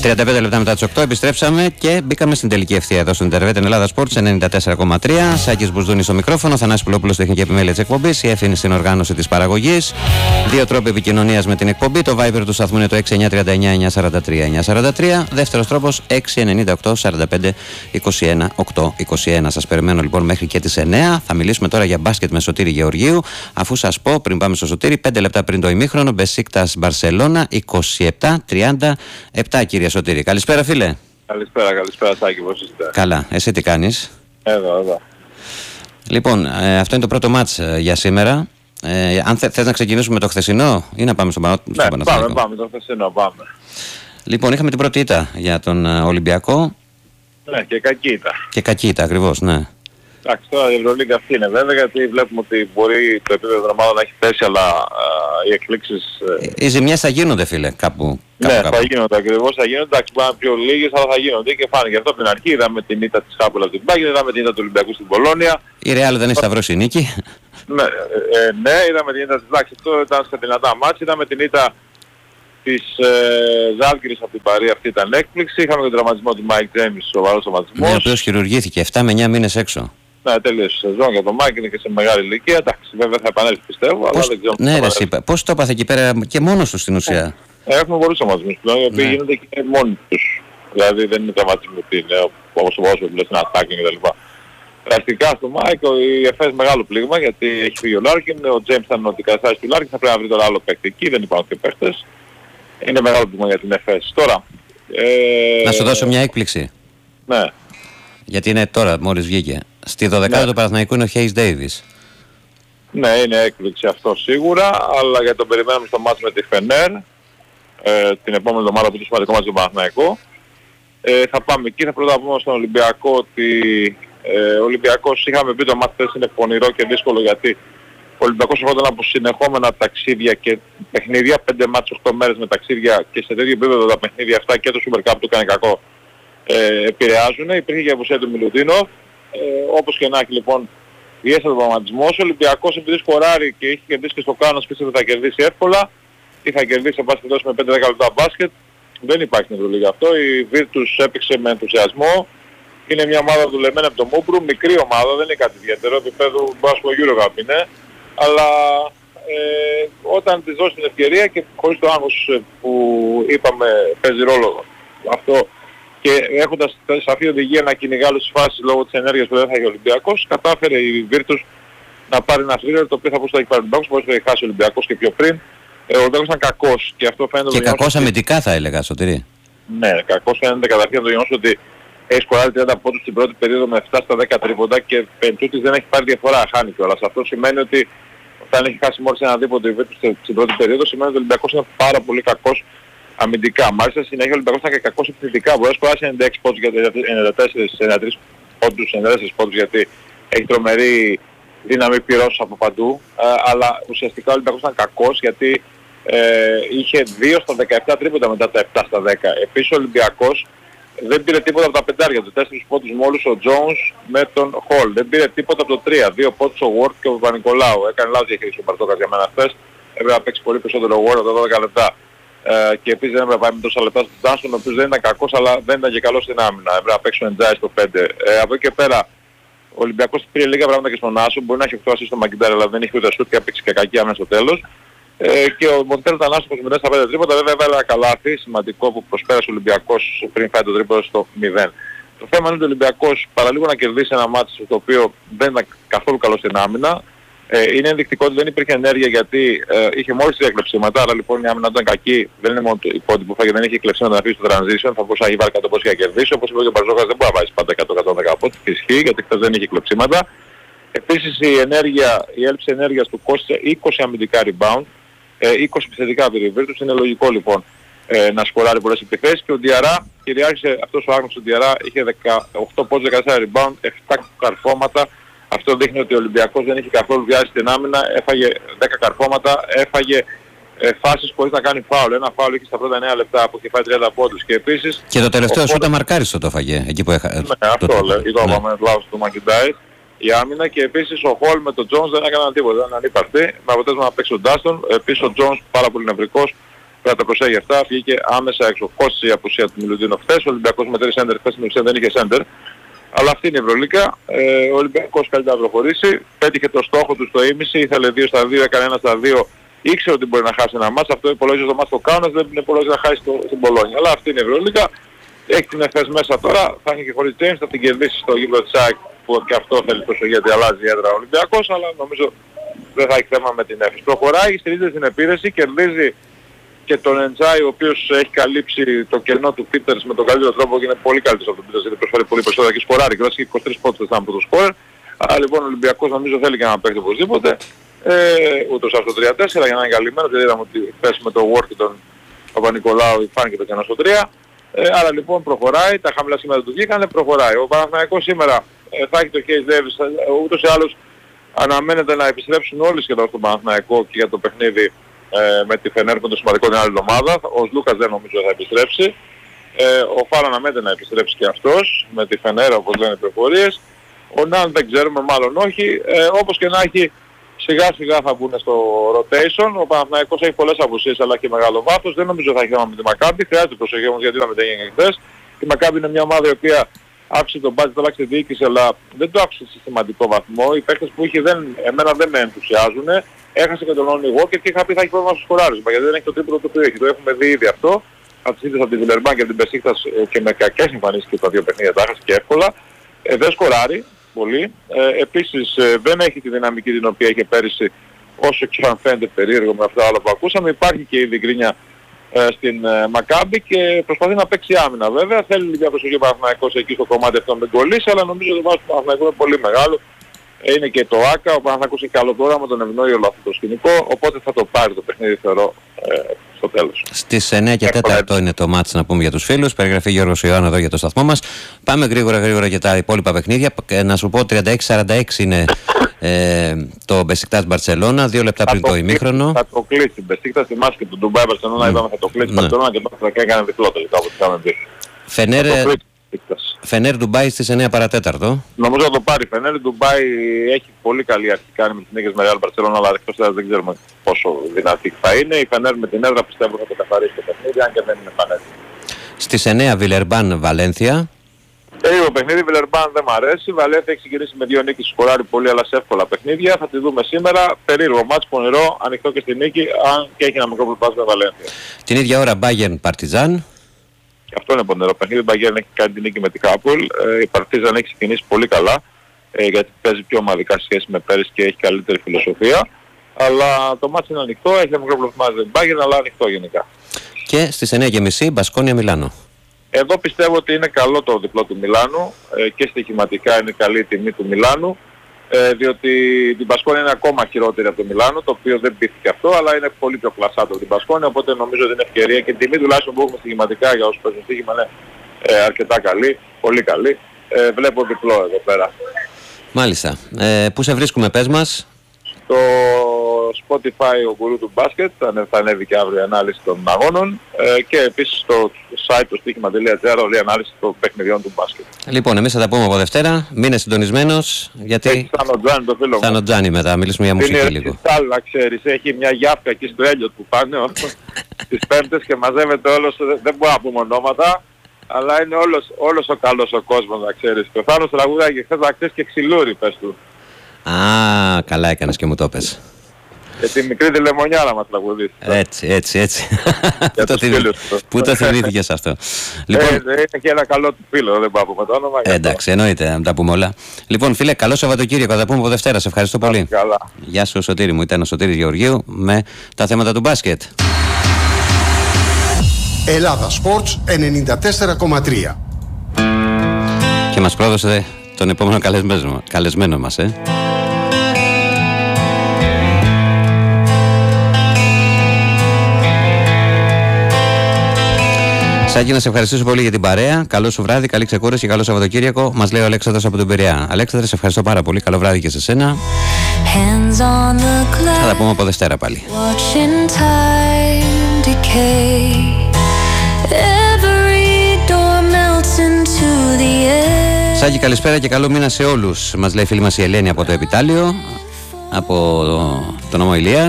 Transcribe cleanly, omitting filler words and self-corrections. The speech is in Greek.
35 λεπτά μετά τις 8 επιστρέψαμε και μπήκαμε στην τελική ευθεία εδώ στον Ιντερβετ Ελλάδα Sports 94,3. Σάκης Μπουσδούνης στο μικρόφωνο, Θανάσης Πουλόπουλος τεχνική επιμέλεια της εκπομπής, η Εύη στην οργάνωση της παραγωγής. Δύο τρόποι επικοινωνίας με την εκπομπή. Το Viber του σταθμού είναι το 6939-943-943. Δεύτερος τρόπος 698-45-21-821. Σας περιμένω λοιπόν μέχρι και τις 9. Θα μιλήσουμε τώρα για μπάσκετ με Σωτήρη Γεωργίου. Αφού σας πω πριν πάμε στο Σωτήρη, 5 λεπτά πριν το ημίχρονο, Μπεσίκτας Μπαρσελόνα 27-37. Κύριε Σωτήρη, καλησπέρα φίλε. Καλησπέρα Σάκη, πώς είστε? Καλά, εσύ τι κάνεις? Εδώ. Λοιπόν, αυτό είναι το πρώτο μάτς για σήμερα. Αν θες να ξεκινήσουμε με το χθεσινό ή να πάμε στο Παναθηναϊκό? Ναι, πάμε το χθεσινό, πάμε. Λοιπόν, είχαμε την πρώτη ήττα για τον Ολυμπιακό. Ναι, και κακή ήττα. Και κακή ήττα, ακριβώς, ναι. Εντάξει, τώρα η Ευρωλίγκα αυτή είναι βέβαια, γιατί βλέπουμε ότι μπορεί το επίπεδο των ομάδων να έχει πέσει, αλλά οι εκπλήξεις... Οι ζημιές θα γίνονται, φίλε, κάπου. Ναι, θα γίνονται ακριβώς, θα γίνονται. Εντάξει, πάνε πιο λίγες, αλλά θα γίνονται και φάνηκε αυτό από την αρχή. Είδαμε την ήττα της Χάπολα στην Μπάγκερ, είδαμε την ήττα του Ολυμπιακού στην Πολώνια. Η Ρεάλ δεν έχει σταυρώσει νίκη. Ναι, είδαμε την ήττα της Λάξης, αυτό ήταν σε δυνατά μάτς. Είδαμε την ήττα της Ζάλγκιρης από την Παρή, αυτή ήταν έκπληξη. Είχαμε τον τραυματισμό του Μάικ Τζέιμις, σοβαρός τραυματισμός. Ναι, ο οποίος χειρουργήθηκε 7 με 9 μήνες έξω. Ναι, τελείωσε η σεζόν για τον Μάικ, είναι και σε μεγάλη ηλικία. Εντάξει, βέβαια θα επανέλθει πιστεύω, αλλά δεν ξέρω. Ναι, ρε, είπα. Πώς το έπαθε εκεί πέρα και μόνος του στην ουσία? Έχουμε πολλούς τραυματισμούς πλέον, οι οποίοι γίνονται και μόνοι τους. Δηλαδή δεν είναι τραυματισμοί που είναι όπως το ποδόσφαιρο που λες, ένα attacking κτλ. Πρακτικά στο Μάικ η ΕΦΕΣ μεγάλο πλήγμα, γιατί έχει φύγει ο Λάρκιν, ο Τζέιμς ήταν ότι καταστάσει του Λάρκιν, θα πρέπει να βρει τώρα άλλο παίκτη εκεί, δεν υπάρχουν και παίκτες. Είναι μεγάλο πλήγμα για την ΕΦΕΣ. Τώρα... Να σου δώσω μια έκπληξη. Ναι. Γιατί είναι τώρα, μόλις βγήκε. Στη 12η του Παναθηναϊκού είναι ο Χέις Ντέιβις. Ναι, είναι έκπληξη αυτό σίγουρα, αλλά για τον περιμένουμε στο μάτς με τη Φενέρ, την επόμενη εβδομάδα που το σημαντικό μάτς του Παναθηναϊκού. Θα πάμε εκεί, θα πρώτα πούμε στον Ολυμπιακό ότι ο Ολυμπιακός, είχαμε πει το μάτς είναι πονηρό και δύσκολο, γιατί ο Ολυμπιακός ερχόταν από συνεχόμενα ταξίδια και παιχνίδια, 5 μάτς 8 μέρες με ταξίδια, και σε τέτοιο επίπεδο τα παιχνίδια αυτά και το Super Cup του έκανε κακό, επηρεάζουν. Υπήρχε και απουσία του Μιλουτίνοφ. Όπως και να έχει λοιπόν, διέσταται ο προγραμματισμός. Ο Ολυμπιακός επειδή σκοράρει και έχει κερδίσει και στο Κάνος, πίστευε ότι θα κερδίσει εύκολα ή θα κερδίσει εν πάση περιπτώσει με 5-10 λεπτά μπάσκετ. Δεν υπάρχει στην Ευρωλίγα αυτό. Η Virtus έπαιξε με ενθουσιασμό. Είναι μια ομάδα δουλεμένη από το Μούμπρου, μικρή ομάδα, δεν είναι κάτι ιδιαίτερο, επίπεδο μπάσκετ Eurocup είναι. Αλλά όταν της δώσει την ευκαιρία και χωρίς το άγχος που είπαμε παίζει ρόλο αυτό, και έχοντας σαφή οδηγία να κυνηγά άλλες φάσεις λόγω της ενέργειας που δεν θα έχει ο Ολυμπιακός, κατάφερε η Virtus να πάρει ένα θρύλερ, το οποίο θα μπορούσε να έχει πάρει ο Ολυμπιακός, μπορούσε να έχει χάσει ο Ολυμπιακός και πιο πριν. Ο Ολυμπιακός ήταν κακός και αυτό φαίνεται... Και κακός αμυντικά θα έλεγα, Σωτήρη. Ναι, κακός φαίνεται καταρχήν το γεγονός ότι έχει σκοράρει 30 πόντους στην πρώτη περίοδο με 7 στα 10 τρίποντα και πεντούτης δεν έχει πάρει διαφορά, χάνει κιόλας. Αυτό σημαίνει ότι όταν έχει χάσει μόλις ένα δίποτο η Virtus στην πρώτη περίοδο, σημαίνει ότι ο Ολυμπιακός είναι πάρα πολύ κακός αμυντικά. Μάλιστα συνέχεια ο Ολυμπιακός ήταν και κακός επιθετικά. Μπορεί να σκοράσει 96 πόντους, γιατί 94 πόντους, γιατί έχει τρομερή δύναμη πυρός από παντού. Αλλά ουσιαστικά ο Ολυμπιακός ήταν κακός, γιατί είχε 2 στα 17 τρίποντα μετά τα 7 στα 10. Επίσης ο Ολυμπιακός δεν πήρε τίποτα από τα πεντάρια του. 4 πόντους μόλις ο Jones με τον Hall. Δεν πήρε τίποτα από το 3. 2 πόντους ο Ward και ο Παπα-Νικολάου. Έκανε λάθος διαχείριση ο Μπαρτόκας για μένα χθες. Έπρεπε να παίξει πολύ περισσότερο Ward τα 12 λεπτά. Και επίσης δεν έπρεπε να πάει με τόσα λεπτά στον Johnson, ο οποίος δεν ήταν κακός, αλλά δεν ήταν και καλός στην άμυνα. Έπρεπε να παίξει ο Εντζάι στο 5. Από εκεί και πέρα ο Ολυμπιακός πήρε λίγα πράγματα και στον Άσο. Μπορεί να έχει 8 ασίστ στο Μακιντάρ, αλλά δεν είχε ούτε σούτ και έπαιξε και κακή άμυνα στο τέλος. Και ο Μοντέλο ήταν άσχημος με 4 στα 5 τρίποτα. Βέβαια έβαλε ένα καλάθι σημαντικό που προσπέρασε ο Ολυμπιακός πριν φάει το τρίποντο στο 0. Το θέμα είναι ότι ο Ολυμπιακός παραλίγο να κερδίσει ένα μάτσο το οποίο δεν ήταν καθόλου καλό στην άμυνα. Είναι ενδεικτικό ότι δεν υπήρχε ενέργεια, γιατί είχε μόλις 3 κλεψίματα, άρα λοιπόν η άμυνα ήταν κακή. Δεν είναι μόνο η πόντη που φάγε, δεν είχε κλεψίματα να αφήσει στο transition, θα μπορούσε να έχει βάλει 100 πόντους για να κερδίσει. Όπως είπε ο Μπαρζόκας, δεν μπορεί να βάζει πάντα 100-110 πόντους, ισχύει, γιατί χθες δεν είχε κλεψίματα. Επίσης η έλλειψη ενέργειας του κόστησε 20 αμυντικά rebound, 20 επιθετικά από τη Virtus. Είναι λογικό λοιπόν να σκοράρει πολλές επιθέσεις, και ο Διαρά κυριάρχησε, αυτός ο άγνωστος Διαρά είχε 18 πόντους, 14 rebound, 7 καρφώματα. Αυτό δείχνει ότι ο Ολυμπιακός δεν είχε καθόλου βιάσει στην άμυνα, έφαγε 10 καρφώματα, έφαγε φάσεις χωρίς να κάνει φάουλ. Ένα φάουλ είχε στα πρώτα 9 λεπτά που είχε φάει 30 πόντους. Και επίσης... Και το τελευταίο σου ήταν μαρκάριστο το φαγε, εκεί που έχασε. Ναι, αυτό λέει, το είπαμε, λάθος του Μακιντάι, η άμυνα. Και επίσης ο Χολ με τον Jones δεν έκαναν τίποτα, δεν ήταν ανύπαρτη, με αποτέλεσμα να παίξει ο Ντάστον. Επίσης ο Jones πάρα πολύ νευρικός, Πρέπει να το προσέχει αυτά, βγήκε άμεσα έξω. Κόστησε η απουσία του Μιλουτίνοφ χθες, ο Ολυμπιακός με 3 σέντερ, χθες στην ουσία δεν είχε σέντερ. Αλλά αυτή είναι η Ευρωλίκα, ο Ολυμπιακός καλύτερα να προχωρήσει, πέτυχε το στόχο του στο ίμιση, ήθελε 2 στα 2, έκανε 1 στα 2, ήξερε ότι μπορεί να χάσει ένα μάτς, αυτό υπολόγιζε το μάτς το Κάουνας, δεν υπολόγιζε να χάσει στην Πολόνια. Αλλά αυτή είναι η Ευρωλίκα, έχει την ΕΦΕΣ μέσα τώρα, θα είναι και χωρίς James, θα την κερδίσει στο γήπεδο της ΑΕΚ που και αυτό θέλει τόσο γιατί αλλάζει η έδρα ο Ολυμπιακός, αλλά νομίζω δεν θα έχει θέμα με την ΕΦΕΣ. Προχωράει, στηρίζεται στην επίθεση, κερδίζει και τον Εντζάι ο οποίος έχει καλύψει το κενό του Πίτερς με τον καλύτερο τρόπο και είναι πολύ καλύτερος από τον Πίτερς γιατί προσφέρει πολύ περισσότερα και σκοράρει και έχει 23 πόντους από το σκόρ. Άρα λοιπόν ο Ολυμπιακός νομίζω θέλει και να παίξει οπωσδήποτε, ούτως από το 3-4 για να είναι καλυμμένος, γιατί είδαμε ότι πέσει με το Ward και τον Παπα-Νικολάου φάνηκε το κενό στο 3. Άρα λοιπόν προχωράει, τα χαμηλά σήμερα του βγήκανε, προχωράει. Ο Παναθηναϊκός σήμερα θα έχει το Case Davis, ούτως ή άλλως αναμένεται να επιστρέψουν όλοι σχεδόν στον Παναθηναϊκό και για το παιχνίδι με τη Φενέρ που είναι το σημαντικό την άλλη εβδομάδα. Ο Λούκας δεν νομίζω θα επιστρέψει. Ο Φάρα αναμένεται να επιστρέψει και αυτός με τη Φενέρ όπως λένε οι πληροφορίες. Ο Ναν δεν ξέρουμε, μάλλον όχι. Όπως και να έχει, σιγά σιγά θα μπουν στο rotation. Ο Παναθηναϊκός έχει πολλές απουσίες αλλά και μεγάλο βάθος. Δεν νομίζω θα έχει θέμα με τη Μακάμπι. Χρειάζεται προσοχή όμως γιατί είδαμε τι έγινε χθες. Η Μακάμπι είναι μια ομάδα η οποία άφησε τον budget, άλλαξε διοίκηση, αλλά δεν το άφησε σε σημαντικό βαθμό. Οι παίκτες που είχε εμένα δεν με ενθουσιάζουν. Έχασε και τον Όνι Walker και είχα πει θα έχει πρόβλημα στο σκοράρισμα γιατί δεν έχει το τρίπλο το οποίο έχει. Το έχουμε δει ήδη αυτό. Από τις ίδιες από τη Βιλερμπάν και από την Μπεσίκτας και με κακές εμφανίσεις και τα δύο παιχνίδια τα έχασε και εύκολα. Δεν σκοράρει πολύ. Επίσης δεν έχει τη δυναμική την οποία είχε πέρυσι, όσο και αν φαίνεται περίεργο με αυτά όλα που ακούσαμε. Υπάρχει και ήδη γκρίνια στην Μακάμπι και προσπαθεί να παίξει άμυνα βέβαια. Θέλει λίγα προσοχή ο Παναθηναϊκός εκεί στο κομμάτι αυτό με κολλήσει, αλλά νομίζω ότι το βάζο του Παναθηναϊκού είναι πολύ μεγάλο. Είναι και το ΆΚΑ, ο Παναθηναϊκός έχει καλό πρόγραμμα, τον ευνοεί όλο αυτό το σκηνικό, οπότε θα το πάρει το παιχνίδι θεωρώ στο τέλος. Στις 9 και 4 είναι το μάτς να πούμε για τους φίλους, περιγραφή Γιώργος Ιωάννου εδώ για το σταθμό μας. Πάμε γρήγορα για τα υπόλοιπα παιχνίδια. Να σου πω 36-46 είναι το Μπεσικτάς Μπαρτσελώνα, 2 λεπτά πριν το ημίχρονο. Θα το κλείσει, Μπεσικτάς θυμάσαι και τον Ντουμπάι Μπαρτσελώνα είδαμε θα το κλείσει Μπαρτσελώνα και τώρα θα έκανε διπλό τελικά όπως είχαμε πει. Φενέρ Ντουμπάι στις 9 παρατέταρτο. Νομίζω θα το πάρει. Φενέρ Ντουμπάι έχει πολύ καλή αρχή κάνει με τις νίκες με Real Μπαρτσελώνα, αλλά εκτός δεν ξέρουμε πόσο δυνατή θα είναι. Η Φενέρ με την έδρα πιστεύω θα το καθαρίσει το παιχνίδι, αν και δεν είναι φανέτη. Στις 9 Βιλερμπάν Βαλένθια. Το παιχνίδι Βιλερμπάν δεν μ' αρέσει. Η Βαλένθια έχει συγκινήσει με 2 νίκες, σκοράρει πολύ αλλά σε εύκολα παιχνίδια. Θα τη δούμε σήμερα. Περίεργο μάτς, πονηρό, ανοιχτό και στη νίκη, αν και έχει ένα μικρό προπάσμα με Βαλένθια. Την ίδια ώρα Bayern Partizan. Και αυτό είναι πονηρό παιχνίδι. Η Bayern έχει κάνει την νίκη με την Κάπολ. Η Partizan έχει ξεκινήσει πολύ καλά γιατί παίζει πιο ομαδικά σχέση με πέρυσι και έχει καλύτερη φιλοσοφία. Αλλά το μάτς είναι ανοιχτό, έχει ένα μικρό προπάσμα την Bayern, αλλά ανοιχτό γενικά. Και στις 9.30 Μπασκόνια Μιλάνο. Εδώ πιστεύω ότι είναι καλό το διπλό του Μιλάνου και στοιχηματικά είναι καλή η τιμή του Μιλάνου διότι την Μπασκόνια είναι ακόμα χειρότερη από το Μιλάνο, το οποίο δεν πείθηκε αυτό, αλλά είναι πολύ πιο κλασσάτο από την Μπασκόνια, οπότε νομίζω ότι είναι ευκαιρία και η τιμή τουλάχιστον που έχουμε στοιχηματικά για όσους παίζουν στοίχημα είναι αρκετά καλή, πολύ καλή. Βλέπω διπλό εδώ πέρα. Μάλιστα. Πού σε βρίσκουμε, πες μας? Στο Spotify ο γκουρού του μπάσκετ, θα ανέβει και αύριο η ανάλυση των αγώνων και επίσης στο site το στοίχημα.gr όλη η ανάλυση των παιχνιδιών του μπάσκετ. Λοιπόν, εμείς θα τα πούμε από Δευτέρα, μείνε συντονισμένος γιατί έχει Θανοτζάνι το φίλο μου. Θανοτζάνι μετά, θα μιλήσουμε για μουσική λίγο. Είναι Σάλα, ξέρεις, έχει μια γιάφκα εκεί στο Έλιοτ που πάνε τις Πέμπτες και μαζεύεται όλος, δεν μπορώ να πούμε ονόματα, αλλά είναι όλος ο καλός ο κόσμος, να ξέρεις. Και ο Θάνος τραγουδάει και χθες να ξέρεις και ξυλούρι, πες του. Α, καλά έκανες και μου το πες. Για τη μικρή τη Λεμονιάρα μας τραγουδίσει. Έτσι. Πού το θυμήθηκες αυτό? Λοιπόν, είναι και ένα καλό του φίλο, δεν πάω από το όνομα. Εντάξει, εννοείται, να τα πούμε όλα. Λοιπόν, φίλε, καλό Σαββατοκύριακο, θα τα πούμε από Δευτέρα. Σε ευχαριστώ πολύ. Καλά. Γεια σου, Σωτήρη μου. Ήταν ο Σωτήρης Γεωργίου με τα θέματα του μπάσκετ. Ελλάδα Sports 94,3. Και μας πρόδωσε τον επόμενο καλεσμένο μας, Σάκη, να σε ευχαριστήσω πολύ για την παρέα. Καλό σου βράδυ, καλή ξεκούραση και καλό Σαββατοκύριακο. Μας λέει ο Αλέξανδρος από τον Πειραιά. Αλέξανδρε, σε ευχαριστώ πάρα πολύ. Καλό βράδυ και σε σένα. Θα τα πούμε από Δευτέρα πάλι. Σάκη, καλησπέρα και καλό μήνα σε όλους. Μας λέει η φίλη μας η Ελένη από το Επιτάλιο, από τον Νόμο Ηλία.